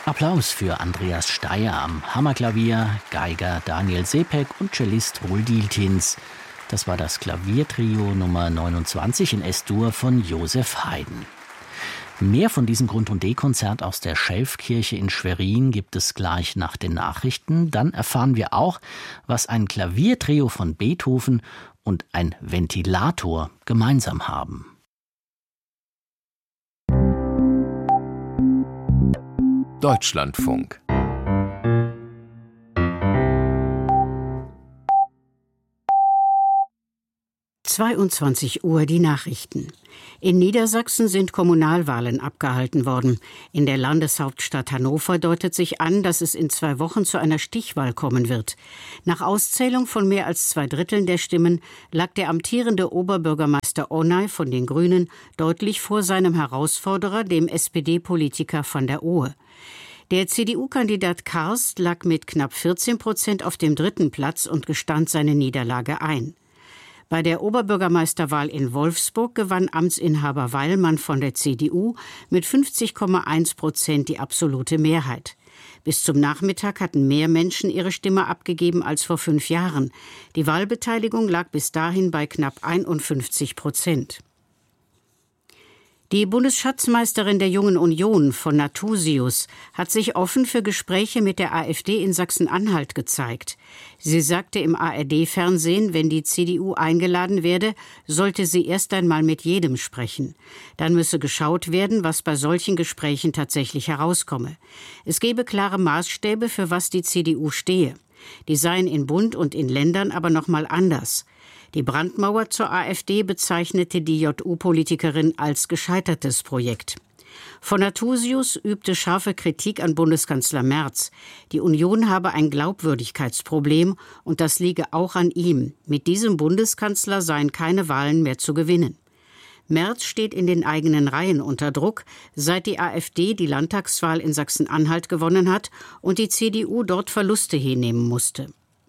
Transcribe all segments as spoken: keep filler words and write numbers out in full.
Applaus für Andreas Steyer am Hammerklavier, Geiger Daniel Sepek und Cellist Roel Dieltjens. Das war das Klaviertrio Nummer neunundzwanzig in S-Dur von Joseph Haydn. Mehr von diesem Grund- und D-Konzert aus der Schelfkirche in Schwerin gibt es gleich nach den Nachrichten. Dann erfahren wir auch, was ein Klaviertrio von Beethoven und ein Ventilator gemeinsam haben. Deutschlandfunk. zweiundzwanzig Uhr die Nachrichten. In Niedersachsen sind Kommunalwahlen abgehalten worden. In der Landeshauptstadt Hannover deutet sich an, dass es in zwei Wochen zu einer Stichwahl kommen wird. Nach Auszählung von mehr als zwei Dritteln der Stimmen lag der amtierende Oberbürgermeister Onay von den Grünen deutlich vor seinem Herausforderer, dem S P D-Politiker van der Ohe. Der C D U-Kandidat Karst lag mit knapp vierzehn Prozent auf dem dritten Platz und gestand seine Niederlage ein. Bei der Oberbürgermeisterwahl in Wolfsburg gewann Amtsinhaber Weilmann von der C D U mit fünfzig Komma eins Prozent die absolute Mehrheit. Bis zum Nachmittag hatten mehr Menschen ihre Stimme abgegeben als vor fünf Jahren. Die Wahlbeteiligung lag bis dahin bei knapp einundfünfzig Prozent. Die Bundesschatzmeisterin der Jungen Union von Nathusius hat sich offen für Gespräche mit der AfD in Sachsen-Anhalt gezeigt. Sie sagte im A R D-Fernsehen, wenn die C D U eingeladen werde, sollte sie erst einmal mit jedem sprechen. Dann müsse geschaut werden, was bei solchen Gesprächen tatsächlich herauskomme. Es gebe klare Maßstäbe, für was die C D U stehe. Die seien in Bund und in Ländern aber noch mal anders. Die Brandmauer zur AfD bezeichnete die J U-Politikerin als gescheitertes Projekt. Von Nathusius übte scharfe Kritik an Bundeskanzler Merz. Die Union habe ein Glaubwürdigkeitsproblem und das liege auch an ihm. Mit diesem Bundeskanzler seien keine Wahlen mehr zu gewinnen. Merz steht in den eigenen Reihen unter Druck, seit die AfD die Landtagswahl in Sachsen-Anhalt gewonnen hat und die C D U dort Verluste hinnehmen musste.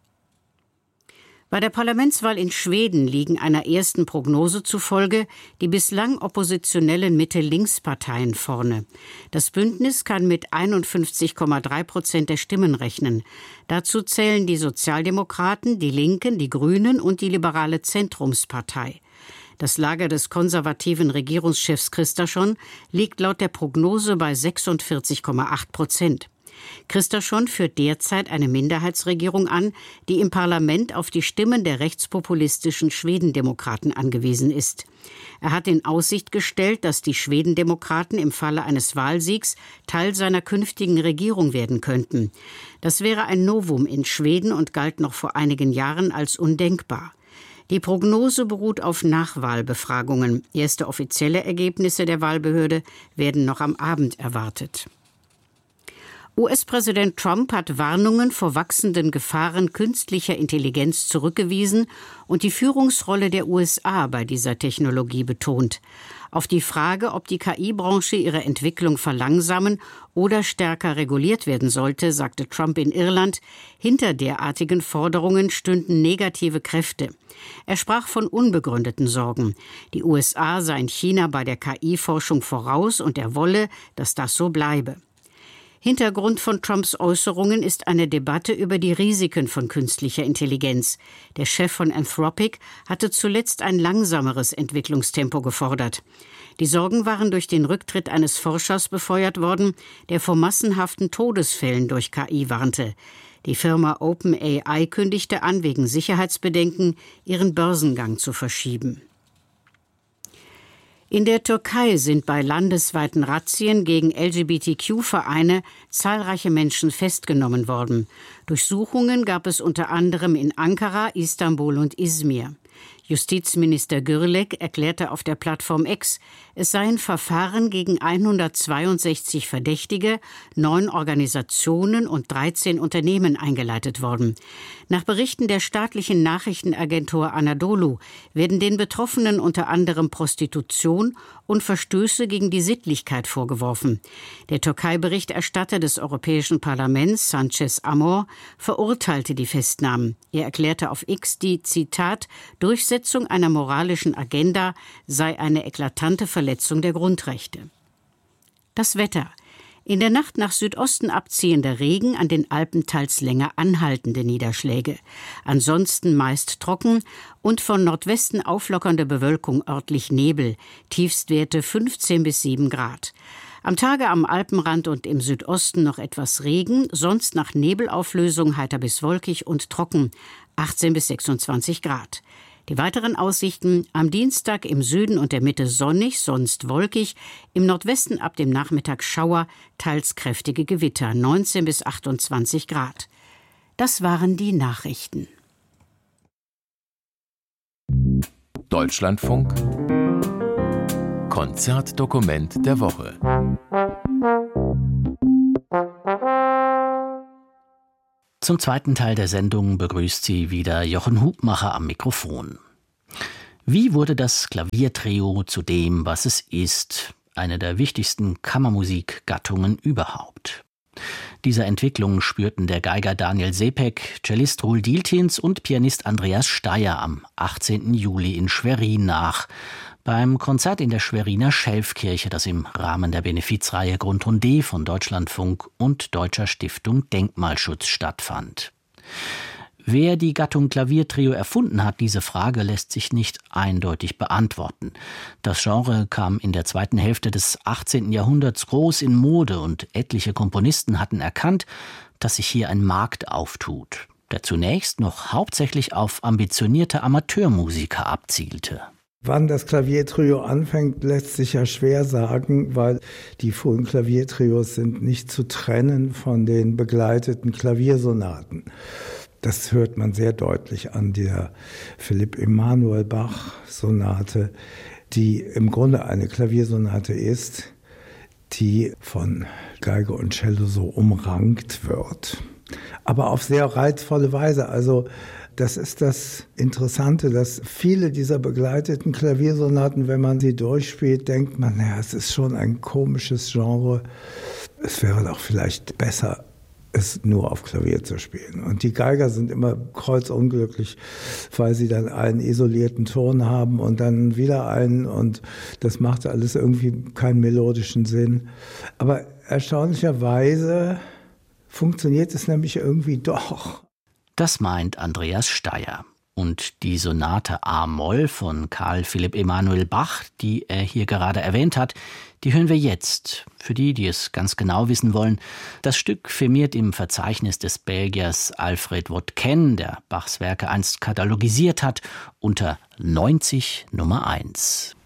Bei der Parlamentswahl in Schweden liegen einer ersten Prognose zufolge die bislang oppositionellen Mitte-Links-Parteien vorne. Das Bündnis kann mit einundfünfzig Komma drei Prozent der Stimmen rechnen. Dazu zählen die Sozialdemokraten, die Linken, die Grünen und die liberale Zentrumspartei. Das Lager des konservativen Regierungschefs Kristersson liegt laut der Prognose bei sechsundvierzig Komma acht Prozent. Kristersson führt derzeit eine Minderheitsregierung an, die im Parlament auf die Stimmen der rechtspopulistischen Schwedendemokraten angewiesen ist. Er hat in Aussicht gestellt, dass die Schwedendemokraten im Falle eines Wahlsiegs Teil seiner künftigen Regierung werden könnten. Das wäre ein Novum in Schweden und galt noch vor einigen Jahren als undenkbar. Die Prognose beruht auf Nachwahlbefragungen. Erste offizielle Ergebnisse der Wahlbehörde werden noch am Abend erwartet. U S-Präsident Trump hat Warnungen vor wachsenden Gefahren künstlicher Intelligenz zurückgewiesen und die Führungsrolle der U S A bei dieser Technologie betont. Auf die Frage, ob die K I-Branche ihre Entwicklung verlangsamen oder stärker reguliert werden sollte, sagte Trump in Irland, hinter derartigen Forderungen stünden negative Kräfte. Er sprach von unbegründeten Sorgen. Die U S A seien China bei der K I-Forschung voraus und er wolle, dass das so bleibe. Hintergrund von Trumps Äußerungen ist eine Debatte über die Risiken von künstlicher Intelligenz. Der Chef von Anthropic hatte zuletzt ein langsameres Entwicklungstempo gefordert. Die Sorgen waren durch den Rücktritt eines Forschers befeuert worden, der vor massenhaften Todesfällen durch K I warnte. Die Firma OpenAI kündigte an, wegen Sicherheitsbedenken ihren Börsengang zu verschieben. In der Türkei sind bei landesweiten Razzien gegen L G B T Q-Vereine zahlreiche Menschen festgenommen worden. Durchsuchungen gab es unter anderem in Ankara, Istanbul und Izmir. Justizminister Gürlek erklärte auf der Plattform X, es seien Verfahren gegen hundertzweiundsechzig Verdächtige, neun Organisationen und dreizehn Unternehmen eingeleitet worden. Nach Berichten der staatlichen Nachrichtenagentur Anadolu werden den Betroffenen unter anderem Prostitution und Verstöße gegen die Sittlichkeit vorgeworfen. Der Türkei-Berichterstatter des Europäischen Parlaments, Sanchez Amor, verurteilte die Festnahmen. Er erklärte auf X, die, Zitat, Durchsetzung einer moralischen Agenda sei eine eklatante Verletzung der Grundrechte. Das Wetter. In der Nacht nach Südosten abziehender Regen, an den Alpen teils länger anhaltende Niederschläge. Ansonsten meist trocken und von Nordwesten auflockernde Bewölkung, örtlich Nebel. Tiefstwerte fünfzehn bis sieben Grad. Am Tage am Alpenrand und im Südosten noch etwas Regen, sonst nach Nebelauflösung heiter bis wolkig und trocken, achtzehn bis sechsundzwanzig Grad. Die weiteren Aussichten: am Dienstag im Süden und der Mitte sonnig, sonst wolkig, im Nordwesten ab dem Nachmittag Schauer, teils kräftige Gewitter, neunzehn bis achtundzwanzig Grad. Das waren die Nachrichten. Deutschlandfunk Konzertdokument der Woche. Zum zweiten Teil der Sendung begrüßt Sie wieder Jochen Hubmacher am Mikrofon. Wie wurde das Klaviertrio zu dem, was es ist? Eine der wichtigsten Kammermusikgattungen überhaupt. Dieser Entwicklung spürten der Geiger Daniel Sepek, Cellist Roel Dieltjens und Pianist Andreas Steyer am achtzehnten Juli in Schwerin nach. Beim Konzert in der Schweriner Schelfkirche, das im Rahmen der Benefizreihe Grundton D von Deutschlandfunk und Deutscher Stiftung Denkmalschutz stattfand. Wer die Gattung Klaviertrio erfunden hat, diese Frage lässt sich nicht eindeutig beantworten. Das Genre kam in der zweiten Hälfte des achtzehnten Jahrhunderts groß in Mode und etliche Komponisten hatten erkannt, dass sich hier ein Markt auftut, der zunächst noch hauptsächlich auf ambitionierte Amateurmusiker abzielte. Wann das Klaviertrio anfängt, lässt sich ja schwer sagen, weil die frühen Klaviertrios sind nicht zu trennen von den begleiteten Klaviersonaten. Das hört man sehr deutlich an der Philipp Emanuel Bach-Sonate, die im Grunde eine Klaviersonate ist, die von Geige und Cello so umrankt wird. Aber auf sehr reizvolle Weise. Also das ist das Interessante, dass viele dieser begleiteten Klaviersonaten, wenn man sie durchspielt, denkt man, naja, es ist schon ein komisches Genre. Es wäre doch vielleicht besser, es nur auf Klavier zu spielen. Und die Geiger sind immer kreuzunglücklich, weil sie dann einen isolierten Ton haben und dann wieder einen, und das macht alles irgendwie keinen melodischen Sinn. Aber erstaunlicherweise funktioniert es nämlich irgendwie doch. Das meint Andreas Steyer. Und die Sonate A-Moll von Karl Philipp Emanuel Bach, die er hier gerade erwähnt hat, die hören wir jetzt. Für die, die es ganz genau wissen wollen, das Stück firmiert im Verzeichnis des Belgiers Alfred Wotken, der Bachs Werke einst katalogisiert hat, unter neunzig Nummer eins.